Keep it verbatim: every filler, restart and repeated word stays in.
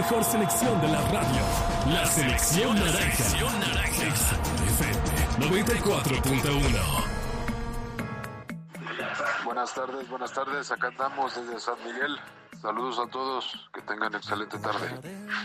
mejor selección de la radio. La selección naranja. Exa F M noventa y cuatro punto uno. Buenas tardes, buenas tardes. Acá andamos desde San Miguel. Saludos a todos. Que tengan excelente tarde.